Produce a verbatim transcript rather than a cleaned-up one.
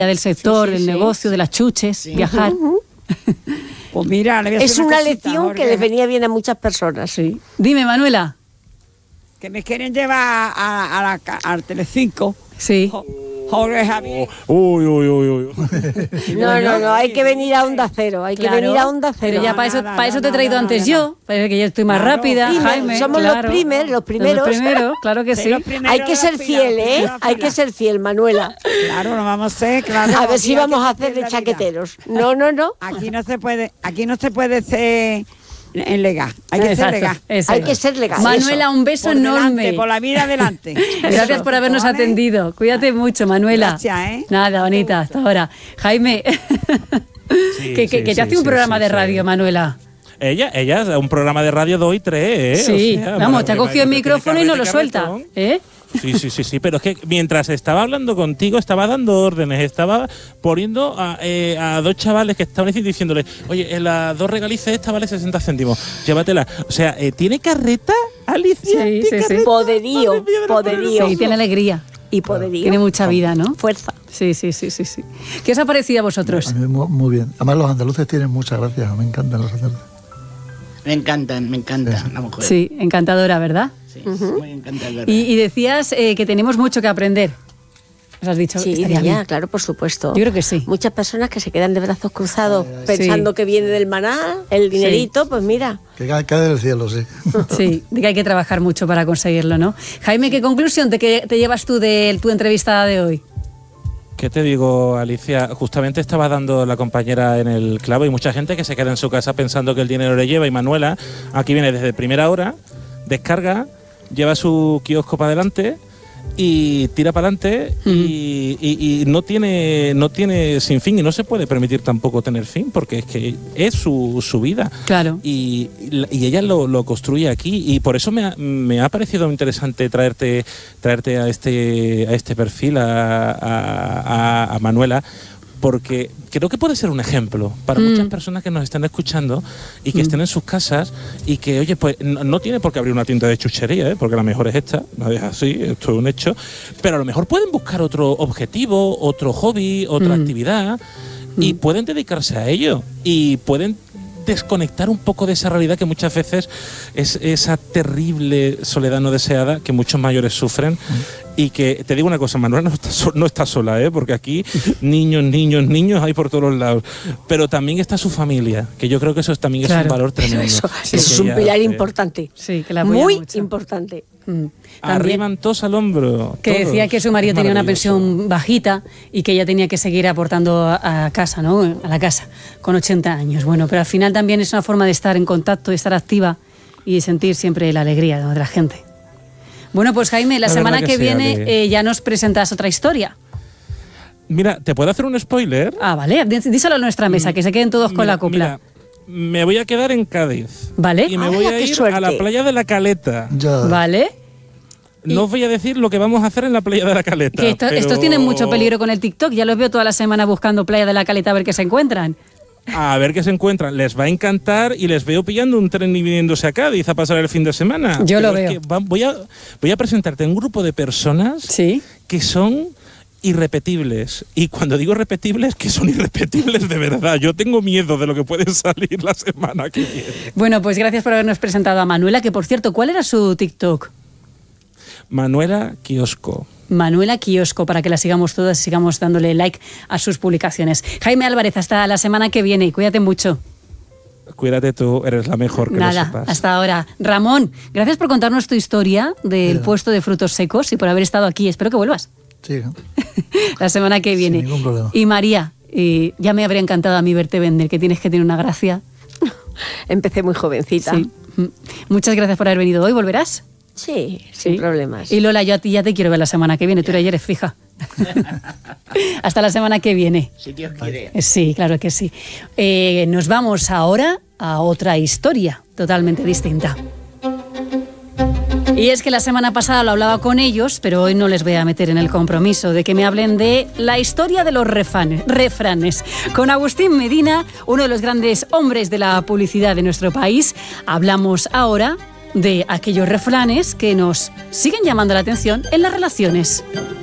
del sector, sí, sí, del sí. negocio, de las chuches, Sí. viajar. Uh-huh. Pues mira, le voy a Es decir una cosita, lección Jorge, que les venía bien a muchas personas. Sí. Dime, Manuela. que me quieren llevar a, a la, ca- al Telecinco. Sí. Jo- Jorge Javier. Uy, uy, uy, uy. No, no, no, hay que venir a Onda Cero, hay Claro, que venir a Onda pero Cero. ya para eso, nada, para eso no, te he no, traído no, antes no, yo, parece que yo estoy más Claro, rápida, primer, Jaime. somos claro. los primer, los primeros. Los primeros, claro que sí. Pero primero Hay que de ser la fila, fiel, primero ¿eh? de la Hay fila. que ser fiel, Manuela. Claro, lo vamos a hacer, claro. A ver Aquí si hay vamos que a hacer hacer de la vida. chaqueteros. No, no, no. Aquí no se puede, aquí no se puede ser en legal. Hay que Exacto, ser legal. eso Hay es. que ser legal. Manuela, un beso Por enorme. delante, por la vida adelante. Gracias Eso, por habernos ¿vale? atendido. Cuídate mucho, Manuela. Gracias, ¿eh? Nada, bonita, hasta ahora. Jaime, Sí, que, que, sí, que te sí, hace un sí, programa sí, de sí. radio, Manuela. Ella, ella, un programa de radio dos y tres, ¿eh? Sí, O sea, vamos, te ha bueno, cogido el tiene micrófono y no lo carrete, suelta. carretón. ¿Eh? Sí, sí, sí, sí, pero es que mientras estaba hablando contigo, estaba dando órdenes, estaba poniendo a, eh, a dos chavales que estaban diciéndole, oye, en las dos regalices esta vale sesenta céntimos, llévatela. O sea, eh, ¿tiene carreta, Alicia? Sí, ¿Tiene sí, sí. carreta? Poderío, Madre mía de la poderío. Sí, tiene alegría. Y poderío. Tiene mucha vida, ¿no? Fuerza. Sí, sí, sí, sí, sí. ¿Qué os ha parecido a vosotros? A mí muy, muy bien. Además los andaluces tienen mucha gracia, me encantan los andaluces. Me encantan, me encanta la mujer. Sí, encantadora, ¿verdad? Sí, muy encantadora. Y, y decías eh, que tenemos mucho que aprender. ¿Os has dicho? Sí, Estaría ya, bien. claro, por supuesto. Yo creo que sí. Muchas personas que se quedan de brazos cruzados pensando Sí. que viene del maná, el dinerito, pues mira. Que cae, cae del cielo, sí. Sí, de que hay que trabajar mucho para conseguirlo, ¿no? Jaime, ¿qué conclusión te, que te llevas tú de tu entrevista de hoy? ¿Qué te digo, Alicia? Justamente estaba dando la compañera en el clavo y mucha gente que se queda en su casa pensando que el dinero le lleva. Y Manuela, aquí viene desde primera hora, descarga, lleva su kiosco para adelante y tira para adelante y, y- y no tiene no tiene sin fin y no se puede permitir tampoco tener fin porque es que es su, su vida. Claro. Y, y ella lo, lo construye aquí y por eso me ha, me ha parecido interesante traerte traerte a este a este perfil a, a- a- a Manuela, porque creo que puede ser un ejemplo para Mm. muchas personas que nos están escuchando y que Mm. estén en sus casas y que, oye, pues no, no tiene por qué abrir una tienda de chuchería, ¿eh? Porque la mejor es esta, no es así, esto es un hecho, pero a lo mejor pueden buscar otro objetivo, otro hobby, otra Mm. actividad y pueden dedicarse a ello y pueden desconectar un poco de esa realidad que muchas veces es esa terrible soledad no deseada que muchos mayores sufren y que, te digo una cosa, Manuela no está, so- no está sola, ¿eh? Porque aquí niños, niños, niños hay por todos los lados, pero también está su familia, que yo creo que eso también Claro. es un valor tremendo. Eso, que eso es un ella pilar hace. importante. Sí, que la apoya Muy mucho. importante. Mm. También Arriban todos al hombro. que todos. decía que su marido Es tenía una maravilloso. pensión bajita y que ella tenía que seguir aportando a, a casa, ¿no? A la casa, con ochenta años. Bueno, pero al final también es una forma de estar en contacto, de estar activa y de sentir siempre la alegría de la gente. Bueno, pues Jaime, la, La semana verdad que, que sí, viene Ale. eh, ya nos presentas otra historia. Mira, ¿te puedo hacer un spoiler? Ah, vale, dí- díselo a nuestra mesa, que se queden todos con Mira, la copla. mira, me voy a quedar en Cádiz. ¿Vale? Y me Anda, voy a qué ir suerte. a la playa de la Caleta. Ya. ¿Vale? No os voy a decir lo que vamos a hacer en la playa de la Caleta. Que esto- pero- estos tienen mucho peligro con el TikTok. Ya los veo toda la semana buscando Playa de la Caleta a ver qué se encuentran. A ver qué se encuentran. Les va a encantar y les veo pillando un tren y viniéndose a Cádiz a pasar el fin de semana. Yo lo Pero es veo. que va- voy, a, voy a presentarte un grupo de personas Sí. que son irrepetibles. Y cuando digo repetibles, que son irrepetibles de verdad. Yo tengo miedo de lo que puede salir la semana que viene. Bueno, pues gracias por habernos presentado a Manuela, que por cierto, ¿cuál era su TikTok? Manuela Kiosco. Manuela Kiosco, para que la sigamos todas y sigamos dándole like a sus publicaciones. Jaime Álvarez, hasta la semana que viene y cuídate mucho. Cuídate tú, eres la mejor, que lo Nada, sepas. hasta ahora. Ramón, gracias por contarnos tu historia del Nada. puesto de frutos secos y por haber estado aquí. Espero que vuelvas Sí, la semana que viene. Sin ningún problema. Y María, eh, ya me habría encantado a mí verte vender, que tienes que tener una gracia. Empecé muy jovencita. Sí. Mm. Muchas gracias por haber venido hoy. ¿Volverás? Sí, sin Sí. problemas. Y Lola, yo a ti ya te quiero ver la semana que viene. Tú eres eres fija. Hasta la semana que viene. Si Dios quiere. Eh, Sí, claro que sí. Eh, nos vamos ahora a otra historia totalmente distinta. Y es que la semana pasada lo hablaba con ellos, pero hoy no les voy a meter en el compromiso de que me hablen de la historia de los refanes- refranes. Con Agustín Medina, uno de los grandes hombres de la publicidad de nuestro país, hablamos ahora de aquellos refranes que nos siguen llamando la atención en las relaciones.